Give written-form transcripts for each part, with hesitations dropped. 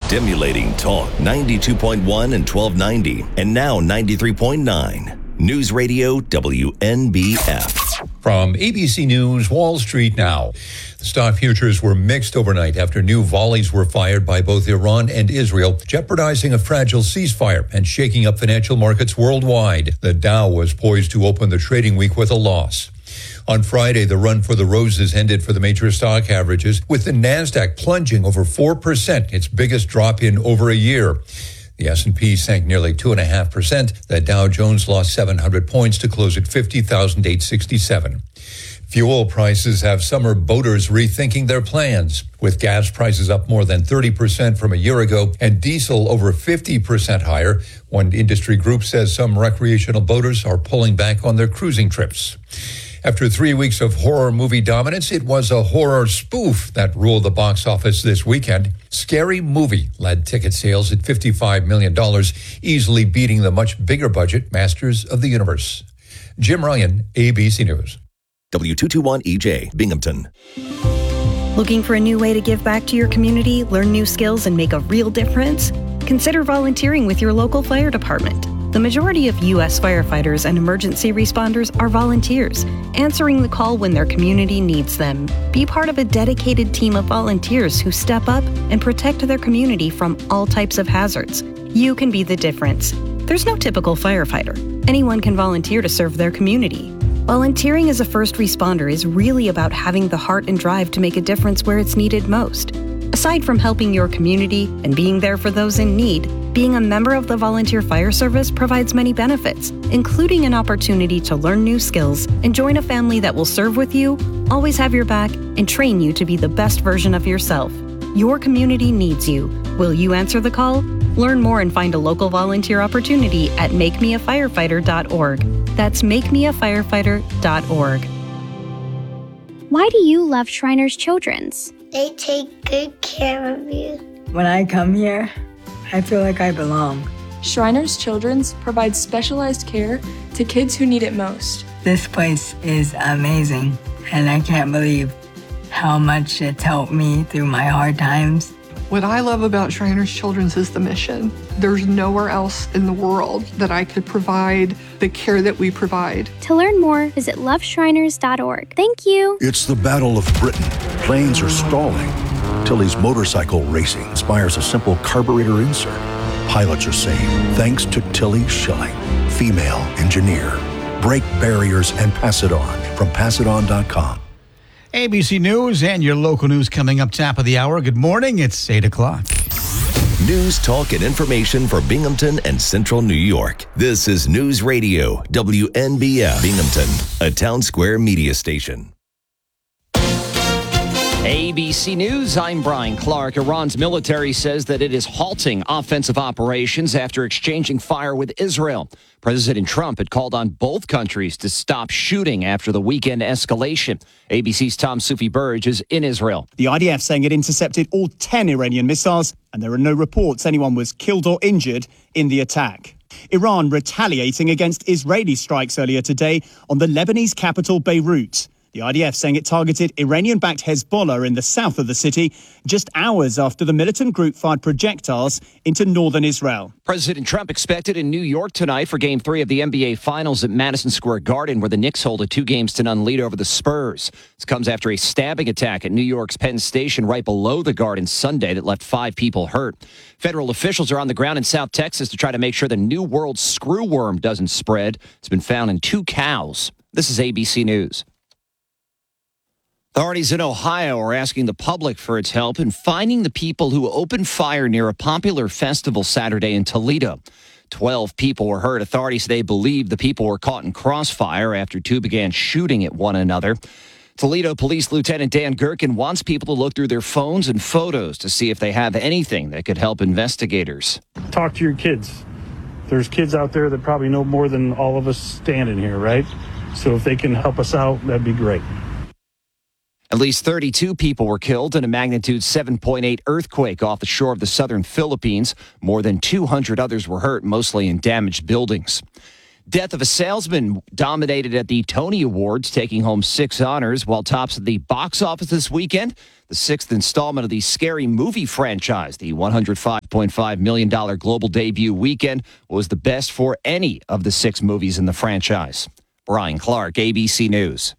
Stimulating talk 92.1 and 1290 and now 93.9. News Radio WNBF. From ABC News, Wall Street now. The stock futures were mixed overnight after new volleys were fired by both Iran and Israel, jeopardizing a fragile ceasefire and shaking up financial markets worldwide. The Dow was poised to open the trading week with a loss. On Friday, the run for the roses ended for the major stock averages, with the Nasdaq plunging over 4%, its biggest drop in over a year. The S&P sank nearly 2.5%. The Dow Jones lost 700 points to close at 50,867. Fuel prices have summer boaters rethinking their plans, with gas prices up more than 30% from a year ago and diesel over 50% higher. One industry group says some recreational boaters are pulling back on their cruising trips. After 3 weeks of horror movie dominance, it was a horror spoof that ruled the box office this weekend. Scary Movie led ticket sales at $55 million, easily beating the much bigger budget Masters of the Universe. Jim Ryan, ABC News. W221EJ, Binghamton. Looking for a new way to give back to your community, learn new skills, and make a real difference? Consider volunteering with your local fire department. The majority of U.S. firefighters and emergency responders are volunteers, answering the call when their community needs them. Be part of a dedicated team of volunteers who step up and protect their community from all types of hazards. You can be the difference. There's no typical firefighter. Anyone can volunteer to serve their community. Volunteering as a first responder is really about having the heart and drive to make a difference where it's needed most. Aside from helping your community and being there for those in need, being a member of the Volunteer Fire Service provides many benefits, including an opportunity to learn new skills and join a family that will serve with you, always have your back, and train you to be the best version of yourself. Your community needs you. Will you answer the call? Learn more and find a local volunteer opportunity at makemeafirefighter.org. That's makemeafirefighter.org. Why do you love Shriners Children's? They take good care of you. When I come here, I feel like I belong. Shriners Children's provides specialized care to kids who need it most. This place is amazing, and I can't believe how much it's helped me through my hard times. What I love about Shriners Children's is the mission. There's nowhere else in the world that I could provide the care that we provide. To learn more, visit loveshriners.org. Thank you. It's the Battle of Britain. Planes are stalling. Tilly's motorcycle racing inspires a simple carburetor insert. Pilots are saved thanks to Tilly Schilling, female engineer. Break barriers and pass it on from passiton.com. ABC News and your local news coming up top of the hour. Good morning. It's 8 o'clock. News, talk, and information for Binghamton and Central New York. This is News Radio WNBF Binghamton, a Town Square media station. ABC News, I'm Brian Clark. Iran's military says that it is halting offensive operations after exchanging fire with Israel. President Trump had called on both countries to stop shooting after the weekend escalation. ABC's Tom Sufi-Burge is in Israel. The IDF saying it intercepted all 10 Iranian missiles, and there are no reports anyone was killed or injured in the attack. Iran retaliating against Israeli strikes earlier today on the Lebanese capital Beirut. The IDF saying it targeted Iranian-backed Hezbollah in the south of the city just hours after the militant group fired projectiles into northern Israel. President Trump expected in New York tonight for Game 3 of the NBA Finals at Madison Square Garden, where the Knicks hold a 2-0 lead over the Spurs. This comes after a stabbing attack at New York's Penn Station right below the Garden Sunday that left 5 people hurt. Federal officials are on the ground in South Texas to try to make sure the New World screwworm doesn't spread. It's been found in 2 cows. This is ABC News. Authorities in Ohio are asking the public for its help in finding the people who opened fire near a popular festival Saturday in Toledo. 12 people were hurt. Authorities say they believe the people were caught in crossfire after 2 began shooting at one another. Toledo Police Lieutenant Dan Gherkin wants people to look through their phones and photos to see if they have anything that could help investigators. Talk to your kids. There's kids out there that probably know more than all of us standing here, right? So if they can help us out, that'd be great. At least 32 people were killed in a magnitude 7.8 earthquake off the shore of the southern Philippines. More than 200 others were hurt, mostly in damaged buildings. Death of a Salesman dominated at the Tony Awards, taking home 6 honors, while tops of the box office this weekend. The 6th installment of the Scary Movie franchise, the $105.5 million global debut weekend, was the best for any of the 6 movies in the franchise. Brian Clark, ABC News.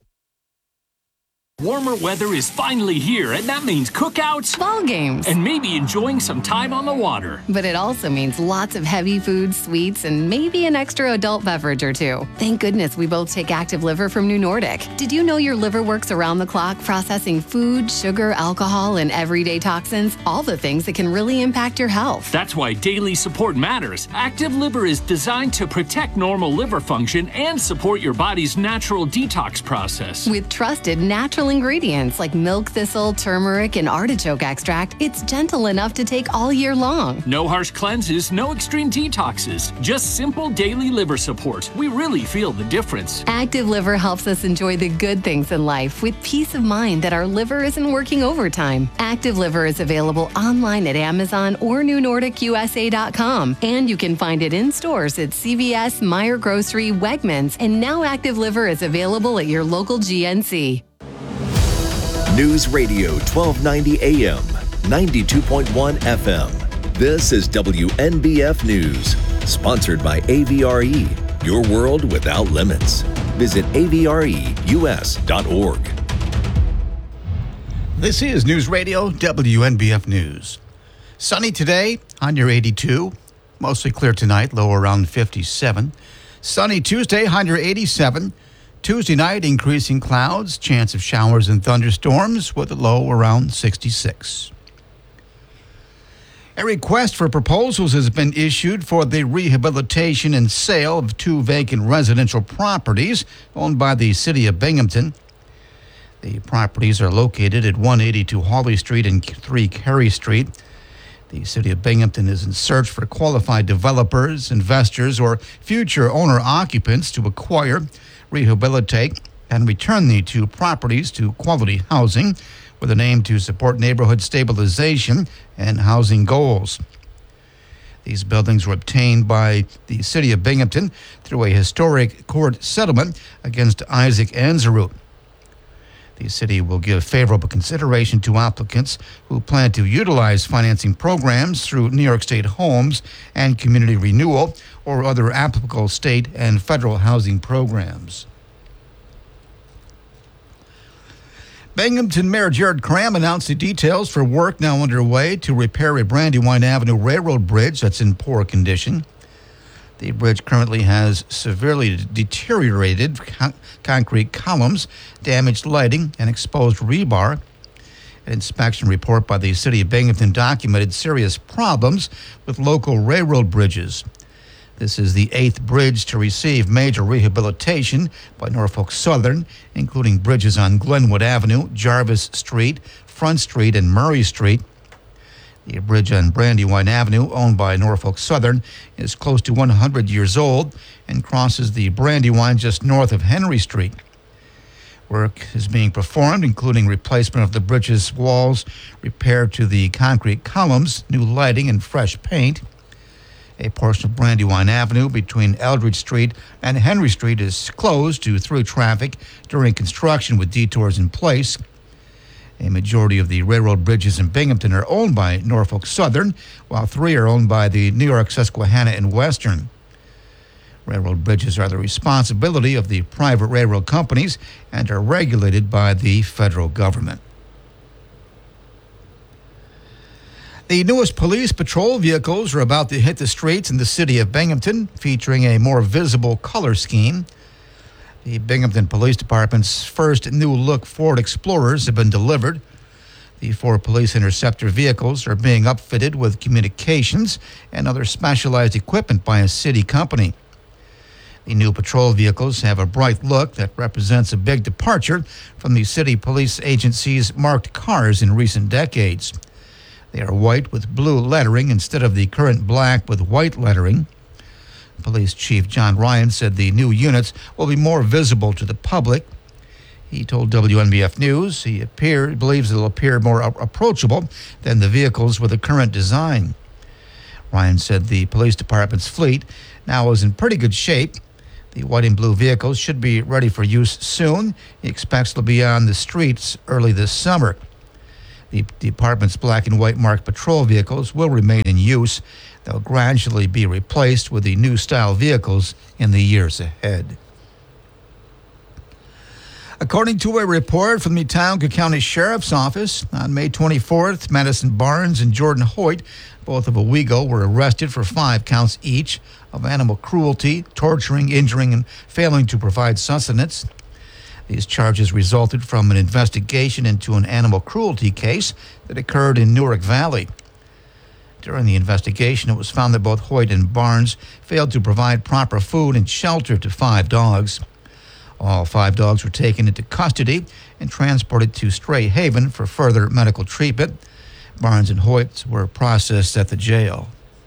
Warmer weather is finally here, and that means cookouts, ball games, and maybe enjoying some time on the water. But it also means lots of heavy foods, sweets, and maybe an extra adult beverage or two. Thank goodness we both take Active Liver from New Nordic. Did you know your liver works around the clock processing food, sugar, alcohol, and everyday toxins? All the things that can really impact your health. That's why daily support matters. Active Liver is designed to protect normal liver function and support your body's natural detox process. With trusted natural ingredients like milk thistle, turmeric, and artichoke extract, it's gentle enough to take all year long. No harsh cleanses, no extreme detoxes, just simple daily liver support. We really feel the difference. Active Liver helps us enjoy the good things in life with peace of mind that our liver isn't working overtime. Active Liver is available online at Amazon or NewNordicUSA.com, and you can find it in stores at CVS, Meijer Grocery, Wegmans, and now Active Liver is available at your local GNC. News Radio 1290 AM, 92.1 FM. This is WNBF News, sponsored by AVRE, your world without limits. Visit avreus.org. This is News Radio WNBF News. Sunny today, high near 82. Mostly clear tonight, low around 57. Sunny Tuesday, high near 87. Tuesday night, increasing clouds, chance of showers and thunderstorms with a low around 66. A request for proposals has been issued for the rehabilitation and sale of 2 vacant residential properties owned by the city of Binghamton. The properties are located at 182 Hawley Street and 3 Carey Street. The city of Binghamton is in search for qualified developers, investors, or future owner-occupants to acquire, rehabilitate, and return the 2 properties to quality housing with an aim to support neighborhood stabilization and housing goals. These buildings were obtained by the city of Binghamton through a historic court settlement against Isaac Anzarut. The city will give favorable consideration to applicants who plan to utilize financing programs through New York State Homes and Community Renewal or other applicable state and federal housing programs. Binghamton Mayor Jared Cram announced the details for work now underway to repair a Brandywine Avenue railroad bridge that's in poor condition. The bridge currently has severely deteriorated concrete columns, damaged lighting, and exposed rebar. An inspection report by the city of Binghamton documented serious problems with local railroad bridges. This is the 8th bridge to receive major rehabilitation by Norfolk Southern, including bridges on Glenwood Avenue, Jarvis Street, Front Street, and Murray Street. The bridge on Brandywine Avenue, owned by Norfolk Southern, is close to 100 years old and crosses the Brandywine just north of Henry Street. Work is being performed, including replacement of the bridge's walls, repair to the concrete columns, new lighting, and fresh paint. A portion of Brandywine Avenue between Eldridge Street and Henry Street is closed to through traffic during construction with detours in place. A majority of the railroad bridges in Binghamton are owned by Norfolk Southern, while 3 are owned by the New York Susquehanna and Western. Railroad bridges are the responsibility of the private railroad companies and are regulated by the federal government. The newest police patrol vehicles are about to hit the streets in the city of Binghamton, featuring a more visible color scheme. The Binghamton Police Department's first new-look Ford Explorers have been delivered. The 4 police interceptor vehicles are being upfitted with communications and other specialized equipment by a city company. The new patrol vehicles have a bright look that represents a big departure from the city police agency's marked cars in recent decades. They are white with blue lettering instead of the current black with white lettering. Police Chief John Ryan said the new units will be more visible to the public. He told WNBF News he believes they'll appear more approachable than the vehicles with the current design. Ryan said the police department's fleet now is in pretty good shape. The white and blue vehicles should be ready for use soon. He expects they'll be on the streets early this summer. The department's black and white marked patrol vehicles will remain in use. They'll gradually be replaced with the new style vehicles in the years ahead. According to a report from the Tioga County Sheriff's Office, on May 24th, Madison Barnes and Jordan Hoyt, both of Owego, were arrested for 5 counts each of animal cruelty, torturing, injuring, and failing to provide sustenance. These charges resulted from an investigation into an animal cruelty case that occurred in Newark Valley. During the investigation, it was found that both Hoyt and Barnes failed to provide proper food and shelter to 5 dogs. All 5 dogs were taken into custody and transported to Stray Haven for further medical treatment. Barnes and Hoyt were processed at the jail.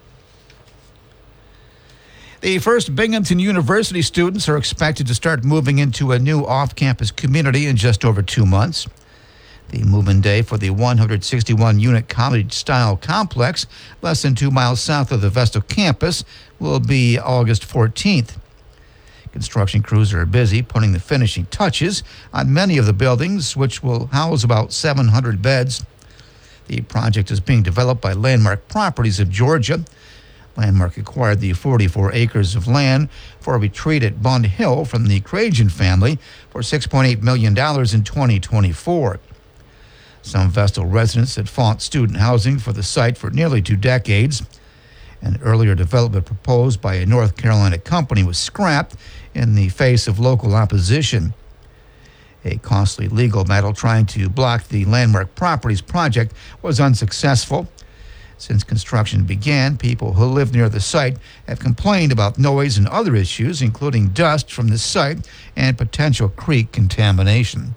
The first Binghamton University students are expected to start moving into a new off-campus community in just over 2 months. The move-in day for the 161-unit college-style complex, less than 2 miles south of the Vestal campus, will be August 14th. Construction crews are busy putting the finishing touches on many of the buildings, which will house about 700 beds. The project is being developed by Landmark Properties of Georgia. Landmark acquired the 44 acres of land for a retreat at Bund Hill from the Cragen family for $6.8 million in 2024. Some Vestal residents had fought student housing for the site for nearly 2 decades. An earlier development proposed by a North Carolina company was scrapped in the face of local opposition. A costly legal battle trying to block the Landmark Properties project was unsuccessful. Since construction began, people who live near the site have complained about noise and other issues, including dust from the site and potential creek contamination.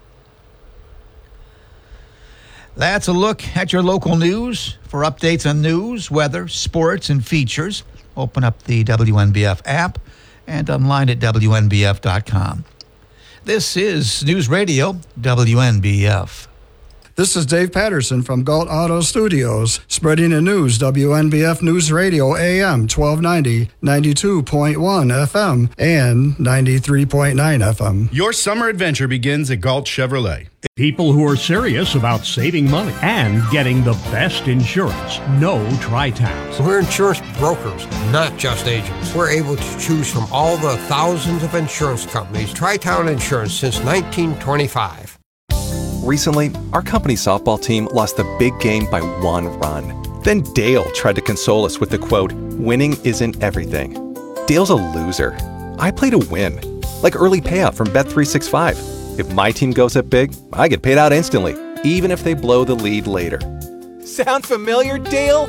That's a look at your local news. For updates on news, weather, sports, and features, open up the WNBF app and online at WNBF.com. This is News Radio WNBF. This is Dave Patterson from Galt Auto Studios, spreading the news, WNBF News Radio AM 1290, 92.1 FM, and 93.9 FM. Your summer adventure begins at Galt Chevrolet. People who are serious about saving money and getting the best insurance know Tri-Towns. We're insurance brokers, not just agents. We're able to choose from all the thousands of insurance companies. Tri-Town Insurance since 1925. Recently, our company's softball team lost the big game by 1 run. Then Dale tried to console us with the quote, "Winning isn't everything." Dale's a loser. I play to win, like early payout from Bet365. If my team goes up big, I get paid out instantly, even if they blow the lead later. Sound familiar, Dale?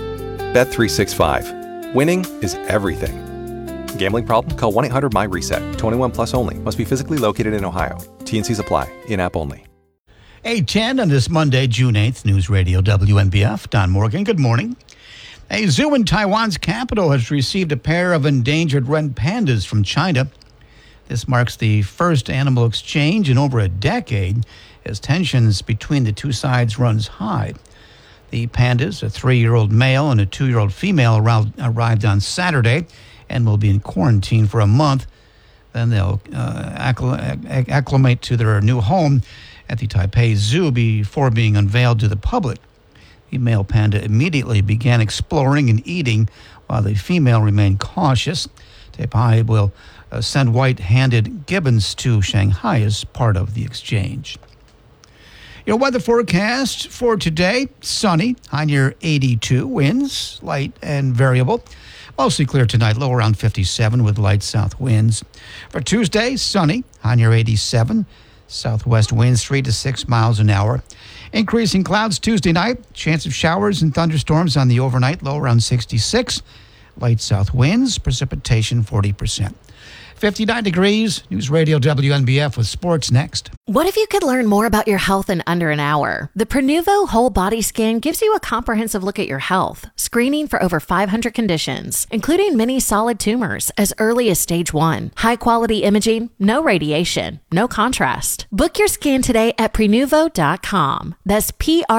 Bet365. Winning is everything. Gambling problem? Call 1-800-MY-RESET. 21 plus only. Must be physically located in Ohio. T&Cs apply. In-app only. 8:10 on this Monday, June 8th, News Radio WNBF. Don Morgan, good morning. A zoo in Taiwan's capital has received a pair of endangered red pandas from China. This marks the first animal exchange in over a decade as tensions between the two sides runs high. The pandas, a 3-year-old male and a 2-year-old female, arrived on Saturday and will be in quarantine for a month. Then they'll acclimate to their new home at the Taipei Zoo before being unveiled to the public. The male panda immediately began exploring and eating, while the female remained cautious. Taipei will send white-handed gibbons to Shanghai as part of the exchange. Your weather forecast for today, sunny, high near 82, winds light and variable. Mostly clear tonight, low around 57 with light south winds. For Tuesday, sunny, high near 87. Southwest winds 3 to 6 miles an hour. Increasing clouds Tuesday night. Chance of showers and thunderstorms on the overnight, low around 66. Light south winds, precipitation 40%. 59 degrees. News Radio WNBF with sports next. What if you could learn more about your health in under an hour? The Prenuvo Whole Body Scan gives you a comprehensive look at your health, screening for over 500 conditions, including many solid tumors as early as stage 1. High-quality imaging, no radiation, no contrast. Book your scan today at Prenuvo.com. That's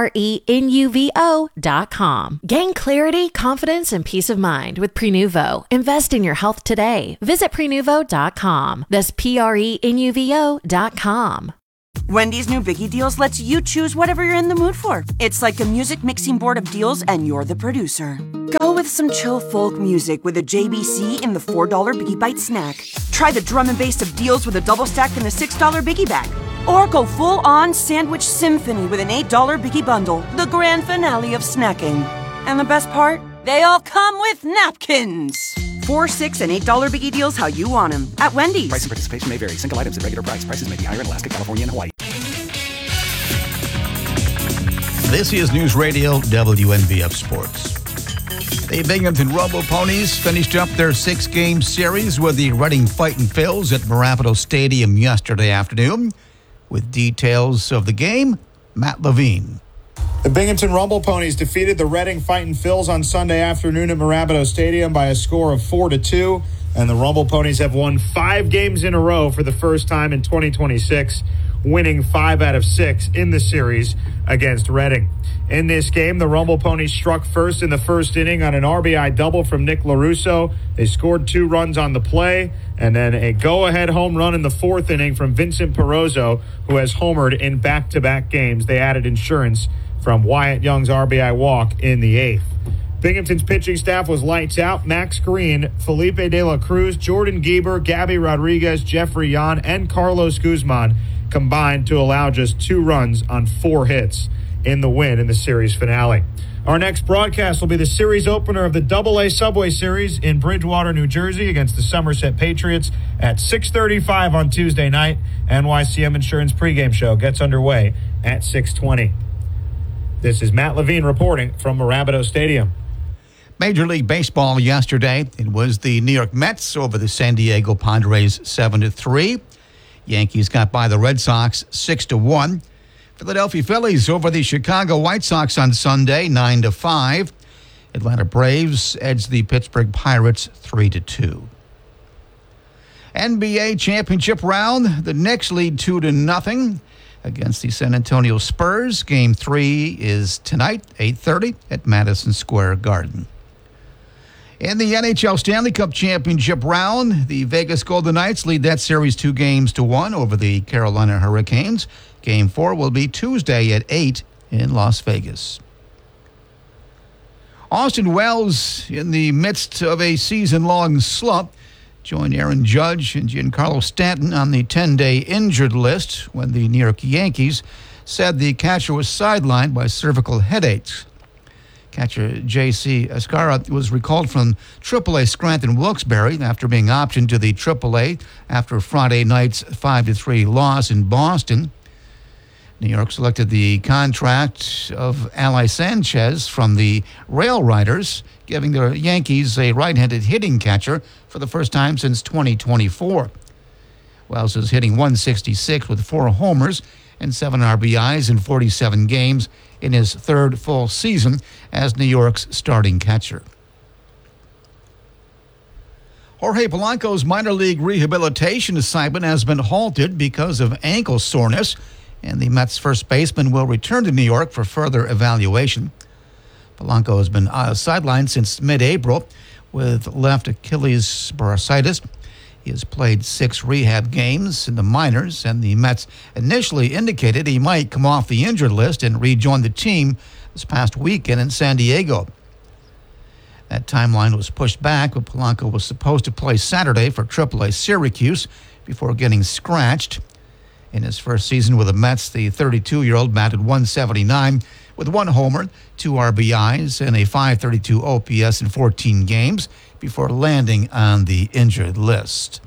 Prenuvo.com. Gain clarity, confidence, and peace of mind with Prenuvo. Invest in your health today. Visit Prenuvo.com. That's Prenuvo.com. Wendy's new Biggie Deals lets you choose whatever you're in the mood for. It's like a music mixing board of deals, and you're the producer. Go with some chill folk music with a JBC in the $4 Biggie Bite snack. Try the drum and bass of deals with a double stack in the $6 Biggie Bag. Or go full-on sandwich symphony with an $8 Biggie Bundle, the grand finale of snacking. And the best part? They all come with napkins. $4, $6, and $8 Biggie Deals how you want them at Wendy's. Price and participation may vary. Single items at regular price. Prices may be higher in Alaska, California, and Hawaii. This is News Radio WNBF Sports. The Binghamton Rumble Ponies finished up their 6-game series with the Reading Fightin' Phils at Marabito Stadium yesterday afternoon. With details of the game, Matt Levine. The Binghamton Rumble Ponies defeated the Reading Fightin' Phils on Sunday afternoon at Marabito Stadium by a score of 4-2. And the Rumble Ponies have won 5 games in a row for the first time in 2026, winning 5 out of 6 in the series against Reading. In this game, the Rumble Ponies struck first in the first inning on an RBI double from Nick LaRusso. They scored 2 runs on the play, and then a go-ahead home run in the 4th inning from Vincent Perozzo, who has homered in back-to-back games. They added insurance from Wyatt Young's RBI walk in the 8th. Binghamton's pitching staff was lights out. Max Green, Felipe De La Cruz, Jordan Gieber, Gabby Rodriguez, Jeffrey Yan, and Carlos Guzman combined to allow just 2 runs on 4 hits in the win in the series finale. Our next broadcast will be the series opener of the AA Subway Series in Bridgewater, New Jersey against the Somerset Patriots at 6:35 on Tuesday night. NYCM Insurance pregame show gets underway at 6:20. This is Matt Levine reporting from Marabito Stadium. Major League Baseball yesterday. It was the New York Mets over the San Diego Padres 7-3. Yankees got by the Red Sox 6-1. Philadelphia Phillies over the Chicago White Sox on Sunday 9-5. Atlanta Braves edged the Pittsburgh Pirates 3-2. NBA championship round. The Knicks lead 2-0 against the San Antonio Spurs. Game 3 is tonight, 8:30 at Madison Square Garden. In the NHL Stanley Cup Championship round, the Vegas Golden Knights lead that series 2-1 over the Carolina Hurricanes. Game 4 will be Tuesday at 8 in Las Vegas. Austin Wells, in the midst of a season-long slump, joined Aaron Judge and Giancarlo Stanton on the 10-day injured list when the New York Yankees said the catcher was sidelined by cervical headaches. Catcher J.C. Escarra was recalled from AAA Scranton Wilkes-Barre after being optioned to the AAA after Friday night's 5-3 loss in Boston. New York selected the contract of Ali Sanchez from the Rail Riders, giving the Yankees a right-handed hitting catcher for the first time since 2024. Wells is hitting .166 with 4 homers and 7 RBIs in 47 games in his 3rd full season as New York's starting catcher. Jorge Polanco's minor league rehabilitation assignment has been halted because of ankle soreness, and the Mets' first baseman will return to New York for further evaluation. Polanco has been sidelined since mid-April with left Achilles bursitis. He has played 6 rehab games in the minors, and the Mets initially indicated he might come off the injured list and rejoin the team this past weekend in San Diego. That timeline was pushed back, but Polanco was supposed to play Saturday for AAA Syracuse before getting scratched. In his first season with the Mets, the 32-year-old batted .179 with 1 homer, 2 RBIs, and a .532 OPS in 14 games before landing on the injured list.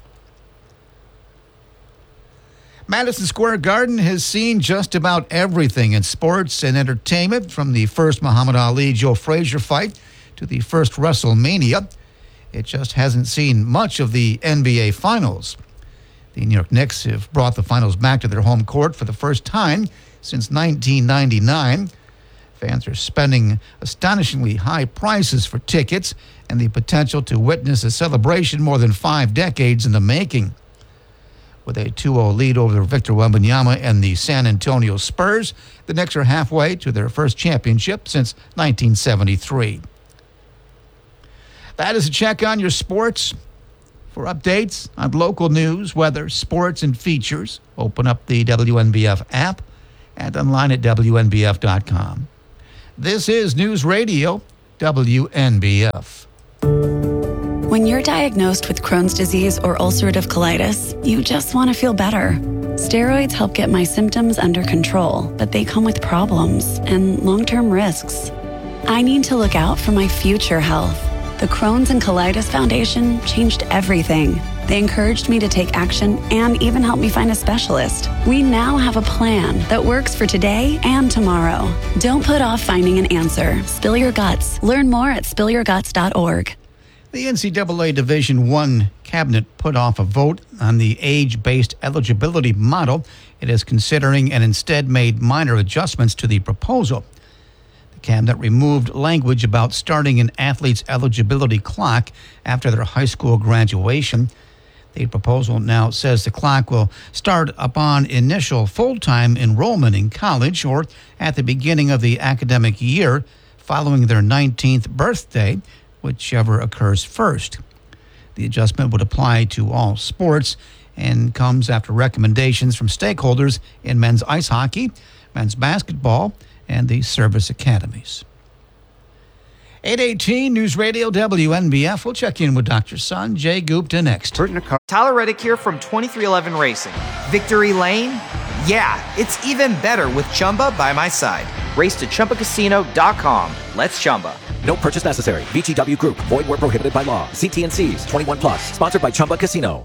Madison Square Garden has seen just about everything in sports and entertainment, from the first Muhammad Ali-Joe Frazier fight to the first WrestleMania. It just hasn't seen much of the NBA Finals. The New York Knicks have brought the finals back to their home court for the first time since 1999. Fans are spending astonishingly high prices for tickets and the potential to witness a celebration more than 5 decades in the making. With a 2-0 lead over Victor Wembanyama and the San Antonio Spurs, the Knicks are halfway to their first championship since 1973. That is a check on your sports. For updates on local news, weather, sports, and features, open up the WNBF app and online at WNBF.com. This is News Radio WNBF. When you're diagnosed with Crohn's disease or ulcerative colitis, you just want to feel better. Steroids help get my symptoms under control, but they come with problems and long-term risks. I need to look out for my future health. The Crohn's and Colitis Foundation changed everything. They encouraged me to take action and even helped me find a specialist. We now have a plan that works for today and tomorrow. Don't put off finding an answer. Spill your guts. Learn more at spillyourguts.org. The NCAA Division I cabinet put off a vote on the age-based eligibility model it is considering and instead made minor adjustments to the proposal. Cabinet removed language about starting an athlete's eligibility clock after their high school graduation. The proposal now says the clock will start upon initial full-time enrollment in college or at the beginning of the academic year following their 19th birthday, whichever occurs first. The adjustment would apply to all sports and comes after recommendations from stakeholders in men's ice hockey, men's basketball, and the service academies. 8:18 News Radio WNBF. We'll check in with Dr. Sanjay Gupta next. Tyler Reddick here from 2311 Racing. Victory Lane? Yeah, it's even better with Chumba by my side. Race to ChumbaCasino.com. Let's Chumba. No purchase necessary. VGW Group. Void where prohibited by law. See T&Cs. 21 plus. Sponsored by Chumba Casino.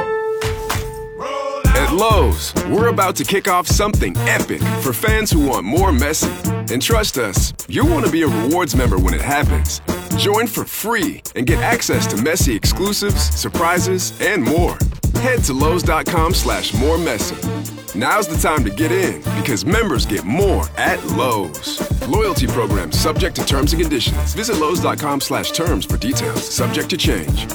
At Lowe's, we're about to kick off something epic for fans who want more Messi. And trust us, you'll want to be a rewards member when it happens. Join for free and get access to Messi exclusives, surprises, and more. Head to Lowe's.com/moremessi. Now's the time to get in because members get more at Lowe's. Loyalty program subject to terms and conditions. Visit Lowe's.com/terms for details. Subject to change.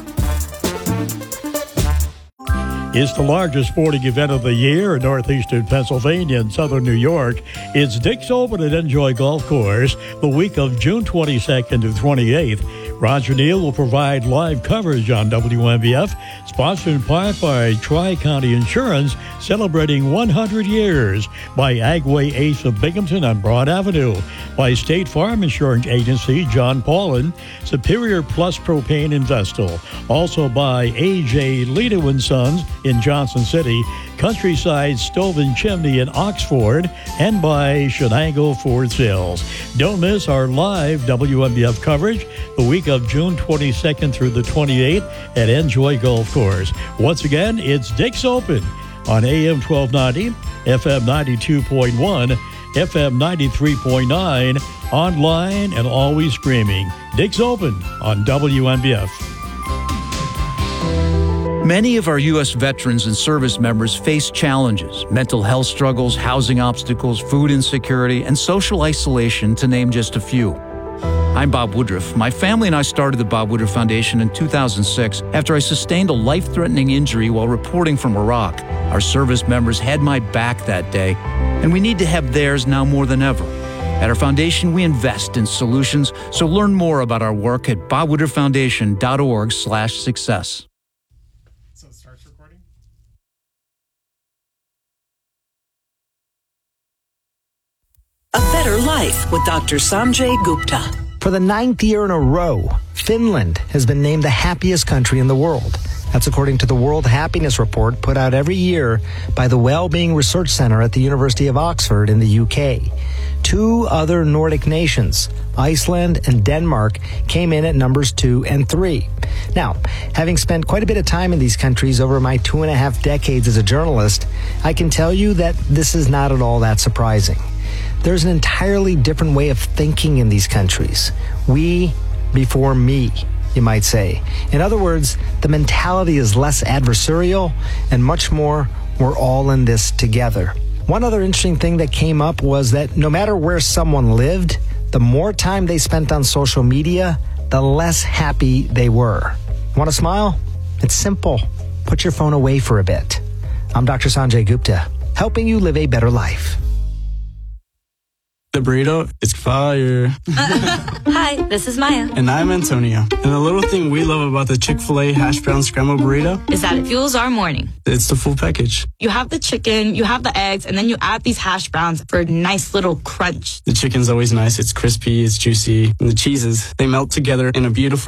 It's the largest sporting event of the year in northeastern Pennsylvania and southern New York. It's Dick's Open at Enjoy Golf Course the week of June 22nd to 28th. Roger Neal will provide live coverage on WNBF, sponsored in part by Tri-County Insurance, celebrating 100 years, by Agway Ace of Binghamton on Broad Avenue, by State Farm Insurance Agency, John Paulin, Superior Plus Propane in Vestal, also by A.J. Leto & Sons in Johnson City, Countryside Stove and Chimney in Oxford, and by Shenango Ford Sales. Don't miss our live WNBF coverage the week of June 22nd through the 28th at Enjoy Golf Course. Once again, it's Dick's Open on AM 1290, FM 92.1, FM 93.9, online and always streaming. Dick's Open on WNBF. Many of our U.S. veterans and service members face challenges, mental health struggles, housing obstacles, food insecurity, and social isolation, to name just a few. I'm Bob Woodruff. My family and I started the Bob Woodruff Foundation in 2006 after I sustained a life-threatening injury while reporting from Iraq. Our service members had my back that day, and we need to have theirs now more than ever. At our foundation, we invest in solutions, so learn more about our work at bobwoodrufffoundation.org/success. A Better Life with Dr. Sanjay Gupta. For the 9th year in a row, Finland has been named the happiest country in the world. That's according to the World Happiness Report put out every year by the Wellbeing Research Center at the University of Oxford in the UK. 2 other Nordic nations, Iceland and Denmark, came in at numbers 2 and 3. Now, having spent quite a bit of time in these countries over my 2.5 decades as a journalist, I can tell you that this is not at all that surprising. There's an entirely different way of thinking in these countries. We before me. you might say. In other words, the mentality is less adversarial and much more, we're all in this together. One other interesting thing that came up was that no matter where someone lived, the more time they spent on social media, the less happy they were. Want to smile? It's simple. Put your phone away for a bit. I'm Dr. Sanjay Gupta, helping you live a better life. The burrito is fire. Hi, this is Maya. And I'm Antonio. And the little thing we love about the Chick-fil-A hash brown scrambled burrito is that it fuels our morning. It's the full package. You have the chicken, you have the eggs, and then you add these hash browns for a nice little crunch. The chicken's always nice. It's crispy, it's juicy. And the cheeses, they melt together in a beautiful